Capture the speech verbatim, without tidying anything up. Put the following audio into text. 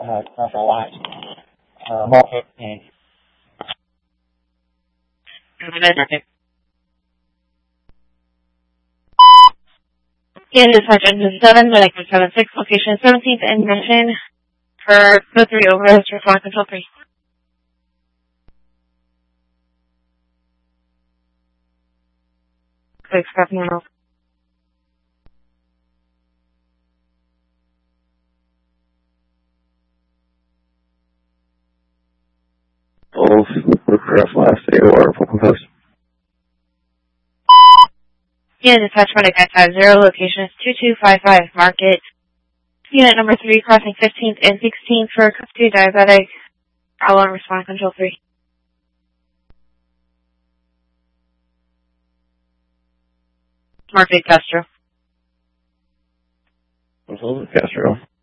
uh, commercial lot, uh, market, and market. Yeah, dispatch engine seven, Medicare seven six, location seventeenth and Mission for code three over, response control three. Quick stop now. Both request last day or full post. Yeah, dispatch Medicare five zero, location is two two five five, Market. Unit number three, crossing fifteenth and sixteenth for code two diabetic. Alarm response control three. Market Castro. Castro.